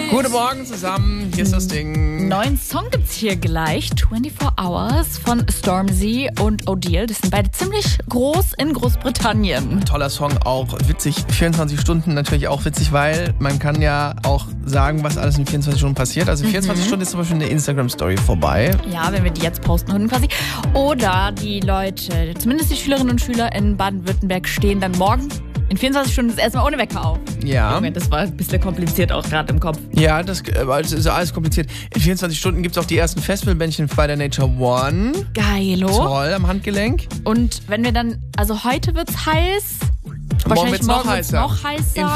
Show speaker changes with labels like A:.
A: Guten Morgen zusammen, hier ist das Ding.
B: Neuen Song gibt's hier gleich, 24 Hours von Stormzy und Odile. Das sind beide ziemlich groß in Großbritannien.
A: Toller Song, auch witzig. 24 Stunden natürlich auch witzig, weil man kann ja auch sagen, was alles in 24 Stunden passiert. Also 24 Stunden ist zum Beispiel eine Instagram-Story vorbai.
B: Ja, wenn wir die jetzt posten würden quasi. Oder die Leute, zumindest die Schülerinnen und Schüler in Baden-Württemberg stehen dann morgen in 24 Stunden das erste Mal ohne Wecker auf.
A: Ja.
B: Junge, das war ein bisschen kompliziert auch gerade im Kopf.
A: Ja, das ist alles kompliziert. In 24 Stunden gibt es auch die ersten Festivalbändchen bei der Nature One.
B: Geilo.
A: Toll, am Handgelenk.
B: Und wenn wir dann, also heute wird's heiß.
A: Morgen
B: Wahrscheinlich
A: wird's noch
B: morgen wird's
A: heißer.
B: noch heißer.